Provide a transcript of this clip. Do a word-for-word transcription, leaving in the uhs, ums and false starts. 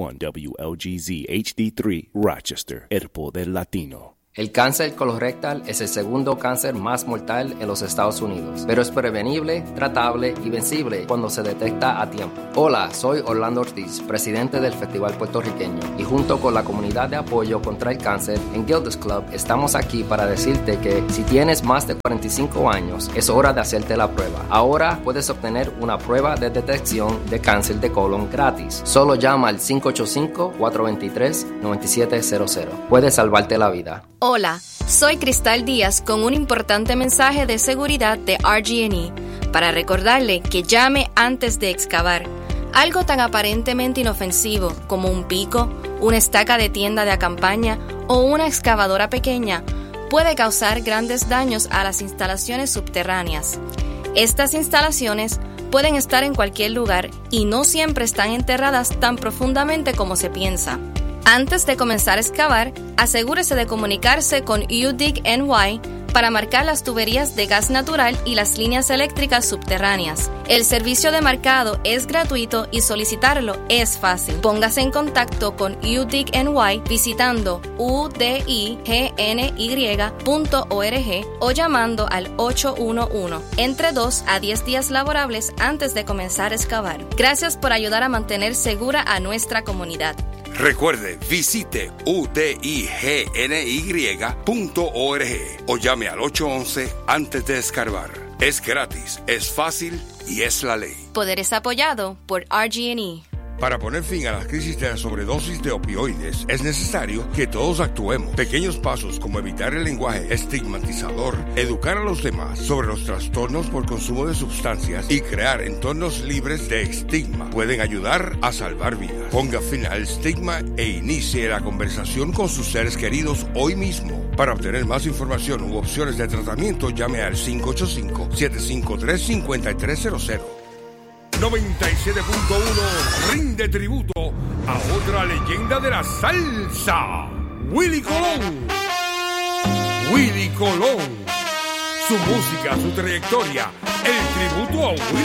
W L G Z H D tres, Rochester, el poder latino. El cáncer colorectal es el segundo cáncer más mortal en los Estados Unidos, pero es prevenible, tratable y vencible cuando se detecta a tiempo. Hola, soy Orlando Ortiz, presidente del Festival Puertorriqueño, y junto con la comunidad de apoyo contra el cáncer en Gilda's Club estamos aquí para decirte que si tienes más de cuarenta y cinco años, es hora de hacerte la prueba. Ahora puedes obtener una prueba de detección de cáncer de colon gratis. Solo llama al cinco ocho cinco, cuatro dos tres, nueve siete cero cero. Puedes salvarte la vida. Hola, soy Cristal Díaz con un importante mensaje de seguridad de R G and E para recordarle que llame antes de excavar. Algo tan aparentemente inofensivo como un pico, una estaca de tienda de acampaña o una excavadora pequeña puede causar grandes daños a las instalaciones subterráneas. Estas instalaciones pueden estar en cualquier lugar y no siempre están enterradas tan profundamente como se piensa. Antes de comenzar a excavar, asegúrese de comunicarse con U D I G N Y para marcar las tuberías de gas natural y las líneas eléctricas subterráneas. El servicio de marcado es gratuito y solicitarlo es fácil. Póngase en contacto con U D I G N Y visitando u d i g n y punto org o llamando al ocho uno uno entre dos a diez días laborables antes de comenzar a excavar. Gracias por ayudar a mantener segura a nuestra comunidad. Recuerde, visite u d i g n y punto org o llame al ocho once antes de escarbar. Es gratis, es fácil y es la ley. Poderes apoyado por R G and E. Para poner fin a la crisis de la sobredosis de opioides, es necesario que todos actuemos. Pequeños pasos como evitar el lenguaje estigmatizador, educar a los demás sobre los trastornos por consumo de sustancias y crear entornos libres de estigma pueden ayudar a salvar vidas. Ponga fin al estigma e inicie la conversación con sus seres queridos hoy mismo. Para obtener más información u opciones de tratamiento, llame al cinco ocho cinco, siete cinco tres, cinco tres cero cero. noventa y siete punto uno rinde tributo a otra leyenda de la salsa, Willie Colón. Willie Colón. Su música, su trayectoria, el tributo a Willie